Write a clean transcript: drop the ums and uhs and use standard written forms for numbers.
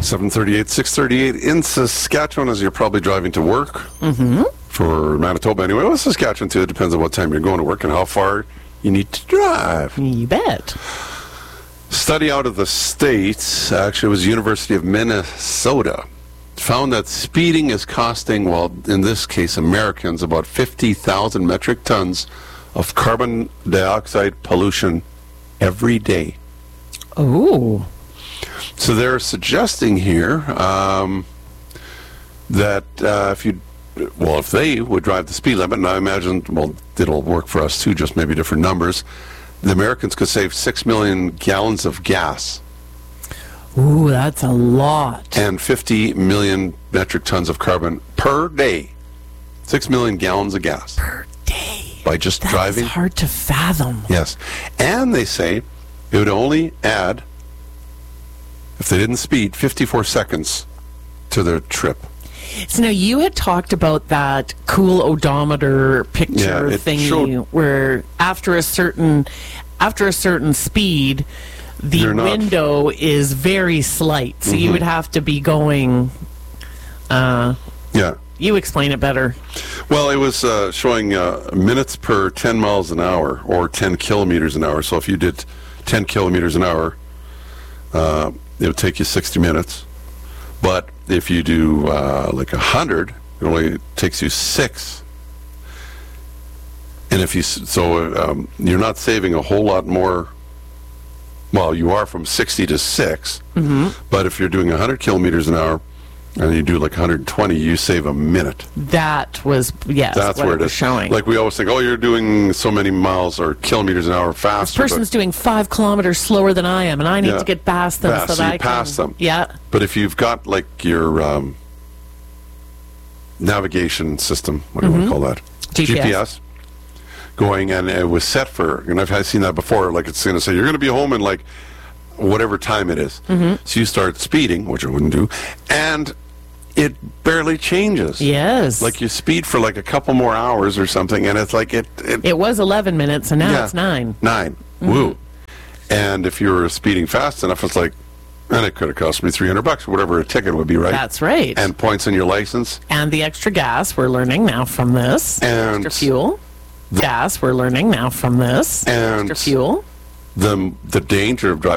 7:38, 6:38 in Saskatchewan as you're probably driving to work. Mm-hmm. For Manitoba anyway. Well, Saskatchewan too. It depends on what time you're going to work and how far you need to drive. You bet. Study out of the States, actually it was University of Minnesota, found that speeding is costing, well, in this case, Americans, about 50,000 metric tons of carbon dioxide pollution every day. Oh. So they're suggesting here that if they would drive the speed limit, and I imagine, well, it'll work for us too, just maybe different numbers, the Americans could save 6 million gallons of gas. Ooh, that's a lot. And 50 million metric tons of carbon per day. 6 million gallons of gas. Per day. By just driving. That's hard to fathom. Yes. And they say it would only add, if they didn't speed, 54 seconds to their trip. So now you had talked about that cool odometer picture thingy where after a certain speed, the window is very slight. So you would have to be going. You explain it better. Well, it was showing minutes per 10 miles an hour or 10 kilometers an hour. So if you did 10 kilometers an hour, it would take you 60 minutes. But if you do like 100, it only takes you 6. And if you're not saving a whole lot more. Well, you are from 60 to 6. Mm-hmm. But if you're doing 100 kilometers an hour and you do like 120, you save a minute. That was, yes, that's what it was showing. Like we always think, oh, you're doing so many miles or kilometers an hour faster. This person's doing 5 kilometers slower than I am, and I need to get past them so that I can pass them. Yeah. But if you've got like your navigation system, what do you want to call that? GPS. Going, and it was set for, and I've seen that before, like it's going to say, you're going to be home in like whatever time it is. Mm-hmm. So you start speeding, which I wouldn't do, and it barely changes. Yes. Like you speed for like a couple more hours or something, and it's like it was 11 minutes, and now it's 9. 9. Mm-hmm. Woo. And if you were speeding fast enough, it's like, and it could have cost me $300 or whatever a ticket would be, right? That's right. And points on your license. And the extra gas, we're learning now from this. And extra fuel. Gas, we're learning now from this. And extra fuel. The danger of driving